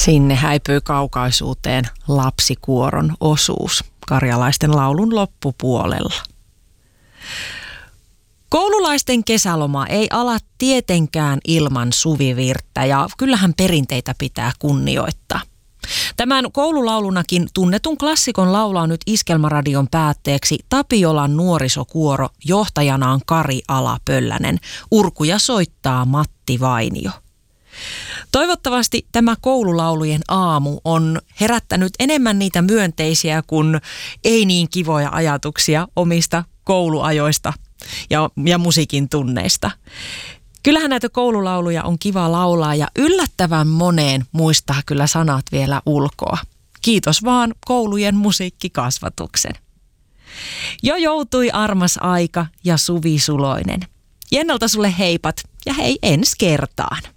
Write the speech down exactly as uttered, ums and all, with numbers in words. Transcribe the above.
Sinne häipyy kaukaisuuteen lapsikuoron osuus karjalaisten laulun loppupuolella. Koululaisten kesäloma ei ala tietenkään ilman suvivirttä ja kyllähän perinteitä pitää kunnioittaa. Tämän koululaulunakin tunnetun klassikon laulaa nyt Iskelmäradion päätteeksi Tapiolan nuorisokuoro, johtajanaan Kari Ala-Pöllänen. Urkuja soittaa Matti Vainio. Toivottavasti tämä koululaulujen aamu on herättänyt enemmän niitä myönteisiä kuin ei niin kivoja ajatuksia omista kouluajoista ja, ja musiikin tunneista. Kyllähän näitä koululauluja on kiva laulaa ja yllättävän moneen muistaa kyllä sanat vielä ulkoa. Kiitos vaan koulujen musiikkikasvatuksen. Jo joutui armas aika ja Suvi Suloinen. Jennalta sulle heipat ja hei ensi kertaan.